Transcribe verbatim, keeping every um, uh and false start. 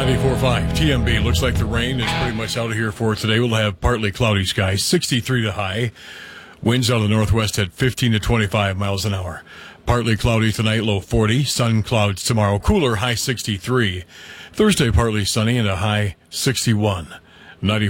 ninety-four point five T M B. Looks like the rain is pretty much out of here for today. We'll have partly cloudy skies, sixty-three to high. Winds out of the northwest at fifteen to twenty-five miles an hour. Partly cloudy tonight, low forty. Sun clouds tomorrow, cooler, high sixty-three. Thursday, partly sunny and a high sixty-one. ninety-four